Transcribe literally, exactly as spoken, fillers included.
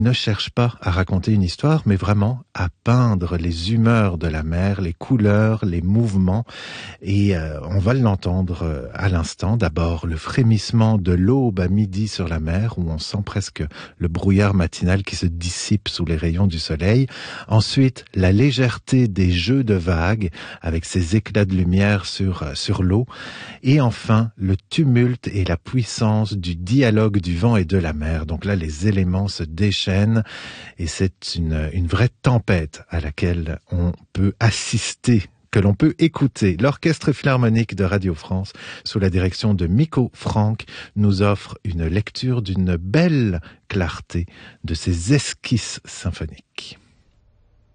ne cherche pas à raconter une histoire, mais vraiment à peindre les humeurs de la mer, les couleurs, les mouvements. Et euh, on va l'entendre euh, à l'instant. D'abord, le frémissement de l'aube à midi sur la mer, où on sent presque le brouillard matinal qui se dissipe sous les rayons du soleil. Ensuite, la légèreté des jeux de vagues, avec ces éclats de lumière sur, euh, sur l'eau. Et enfin, le tumulte et la puissance du dialogue du vent et de la mer. Donc là, les éléments se déchaînent et c'est une, une vraie tempête à laquelle on peut assister, que l'on peut écouter. L'Orchestre Philharmonique de Radio France, sous la direction de Mikko Franck, nous offre une lecture d'une belle clarté de ces esquisses symphoniques.